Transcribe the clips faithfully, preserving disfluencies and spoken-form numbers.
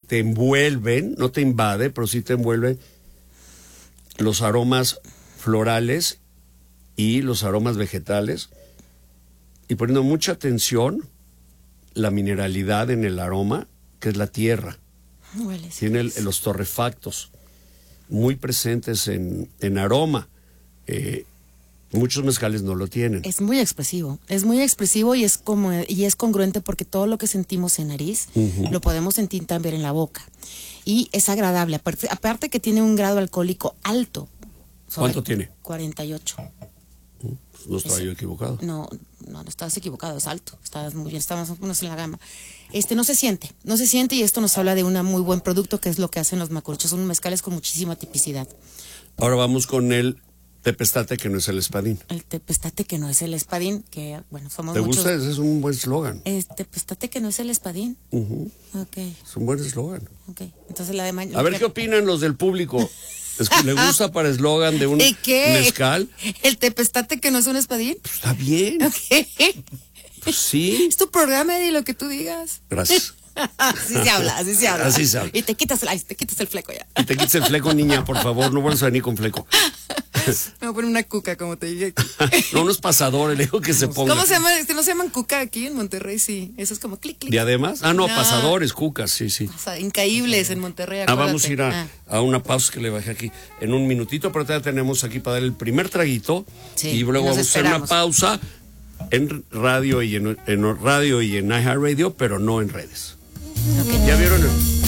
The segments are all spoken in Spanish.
te envuelven, no te invade, pero sí te envuelven los aromas florales y los aromas vegetales, y poniendo mucha atención la mineralidad en el aroma, que es la tierra. Huele, sí, Tiene el, sí. los torrefactos muy presentes en, en aroma. Eh, muchos mezcales no lo tienen. Es muy expresivo, es muy expresivo y es como y es congruente porque todo lo que sentimos en nariz uh-huh. lo podemos sentir también en la boca. Y es agradable, aparte, aparte que tiene un grado alcohólico alto. ¿Cuánto tiene? cuarenta y ocho. No estaba es, yo equivocado. No, no, no estás equivocado, es alto. Estás muy bien, estamos en la gama. Este no se siente, no se siente y esto nos habla de un muy buen producto que es lo que hacen los macuruchos. Son mezcales con muchísima tipicidad. Ahora vamos con el tepestate que no es el espadín. El tepestate que no es el espadín, que bueno, somos ¿Te muchos. gusta? Ese es un buen eslogan. El tepestate que no es el espadín. Uh-huh. Okay. Es un buen eslogan. Okay. Entonces la de mañana. A ver qué opinan los del público. ¿Es que le gusta para eslogan de un ¿De qué? mezcal? ¿El tepestate que no es un espadín? Pues está bien. Okay. Pues sí. Es tu programa, Eddie, lo que tú digas. Gracias. Así se habla, así se habla. Así se habla. Y te quitas, ay, te quitas el fleco ya. Y te quitas el fleco, niña, por favor. No vuelvas a venir con fleco. Me voy a poner una cuca, como te dije. No, unos pasadores, le digo que se ponga. ¿Cómo se llama? Este, ¿no se llaman cuca aquí en Monterrey? Sí, eso es como clic, clic. ¿Diademas? Ah, no, no. Pasadores, cucas, sí, sí. O sea, incaíbles en Monterrey, acuérdate. Ah, vamos a ir a, ah. a una pausa que le bajé aquí en un minutito, pero todavía tenemos aquí para dar el primer traguito. Sí, y luego vamos esperamos. a hacer una pausa en radio y en, en radio y en iHeartRadio, pero no en redes. Okay. ¿Ya vieron?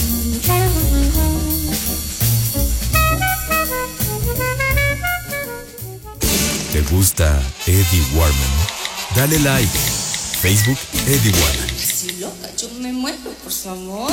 ¿Te gusta Eddie Warman? Dale like. Facebook Eddie Warman. Si loca, yo me muero por su amor.